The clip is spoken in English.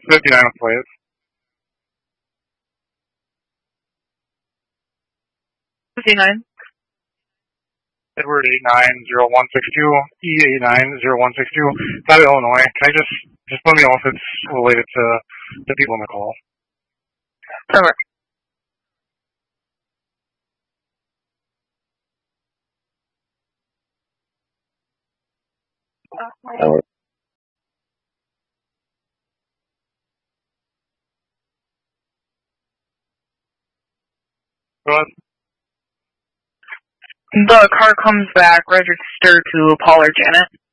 59 plates. Edward 890162, E890162, out of Illinois. Can I just let me know if it's related to the people on the call? Over. Over. Go ahead. The car comes back registered to Paul or Janet.